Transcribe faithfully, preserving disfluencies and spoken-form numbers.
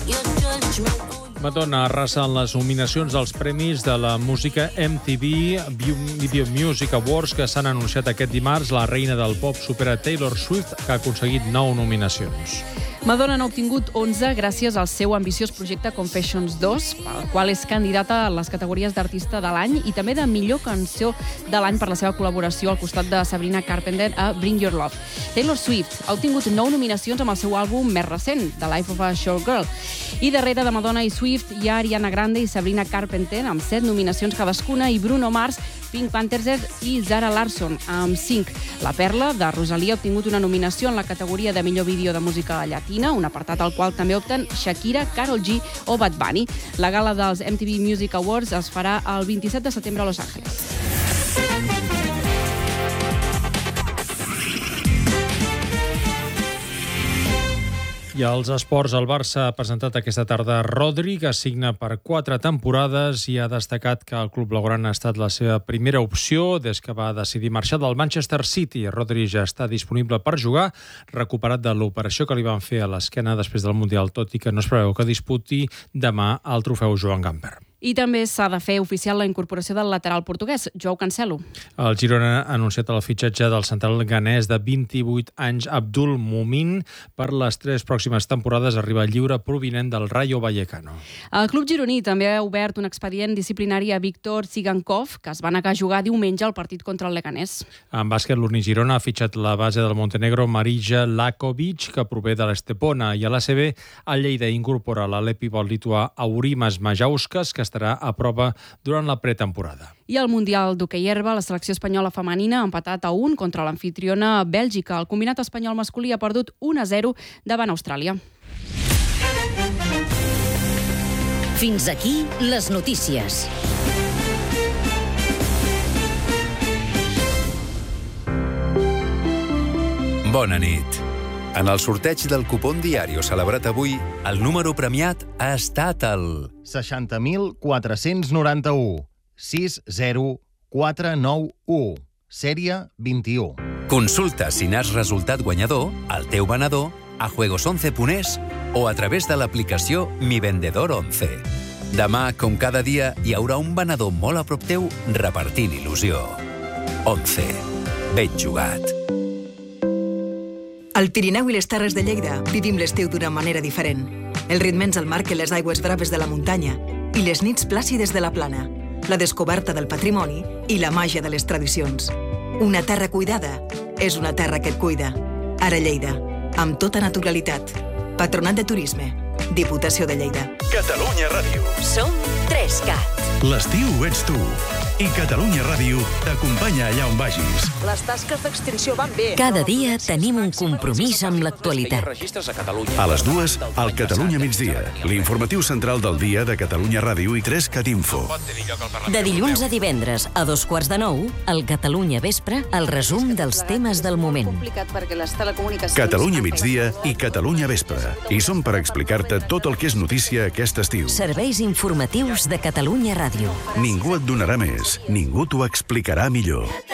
Madonna arrasa en les nominacions dels premis de la música M T V Video Music Awards que s'han anunciat aquest dimarts. La reina del pop supera Taylor Swift, que ha aconseguit nou nominacions. Madonna n'ha obtingut onze gràcies al seu ambiciós projecte Confessions dos, pel qual és candidata a les categories d'artista de l'any i també de millor cançó de l'any per la seva col·laboració al costat de Sabrina Carpenter a Bring Your Love. Taylor Swift ha obtingut nou nominacions amb el seu àlbum més recent, The Life of a Showgirl. I darrere de Madonna i Swift hi ha Ariana Grande i Sabrina Carpenter amb set nominacions cadascuna i Bruno Mars, Pink Panthers i Zara Larsson amb cinc. La perla de Rosalía ha obtingut una nominació en la categoria de millor vídeo de música llatina, un apartat al qual també opten Shakira, Karol G o Bad Bunny. La gala dels M T V Music Awards es farà el vint-i-set de setembre a Los Angeles. I als esports, el Barça ha presentat aquesta tarda Rodri, que signa per quatre temporades, i ha destacat que el club blaugrana ha estat la seva primera opció des que va decidir marxar del Manchester City. Rodri ja està disponible per jugar, recuperat de l'operació que li van fer a l'esquena després del Mundial, tot i que no es preveu que disputi demà el trofeu Joan Gamper. I també s'ha de fer oficial la incorporació del lateral portuguès, Joao Cancelo. El Girona ha anunciat el fitxatge del central ganès de vint-i-vuit anys, Abdul Mumin. Per les tres pròximes temporades arriba lliure provinent del Rayo Vallecano. El club gironí també ha obert un expedient disciplinari a Víctor Tsigankov, que es va negar a jugar diumenge al partit contra el Leganés. En bàsquet, l'Uni Girona ha fitxat la base del Montenegro, Marija Lakovic, que prové de l'Estepona, i a l'A C B, el Lleida incorpora l'Alepi vol lituà Aurimas Majauskas, que estarà a prova durant la pretemporada. I al Mundial d'hoquei herba, la selecció espanyola femenina ha empatat a un contra l'amfitriona Bèlgica. El combinat espanyol masculí ha perdut un a zero davant Austràlia. Fins aquí les notícies. Bona nit. En el sorteig del cupón diario celebrat avui, el número premiat ha estat el seixanta mil quatre-cents noranta-u, sis zero quatre nou u, sèrie vint-i-u. Consulta si n'has resultat guanyador, al teu venedor, a juegos once punt es o a través de l'aplicació Mi Vendedor once. Demà, com cada dia, hi haurà un venedor molt a prop teu repartint il·lusió. once. Ben jugat. Al Pirineu i les Terres de Lleida vivim l'estiu d'una manera diferent. El ritme ens el marquen les aigües braves de la muntanya i les nits plàcides de la plana, la descoberta del patrimoni i la màgia de les tradicions. Una terra cuidada és una terra que et cuida. Ara Lleida, amb tota naturalitat. Patronat de Turisme, Diputació de Lleida. Catalunya Ràdio. Som tres cat. L'estiu ets tu. I Catalunya Ràdio t'acompanya allà on vagis. Les tasques d'extinció van bé. Cada dia tenim un compromís amb l'actualitat. A les dues, al Catalunya migdia, l'informatiu central del dia de Catalunya Ràdio i tres cat info. De dilluns a divendres a dos quarts de nou, al Catalunya Vespre, el resum dels temes del moment. Catalunya migdia i Catalunya Vespre. I som per explicar-te tot el que és notícia aquest estiu. Serveis informatius de Catalunya Ràdio. Ningú et donarà més. Ningú t'ho explicarà millor.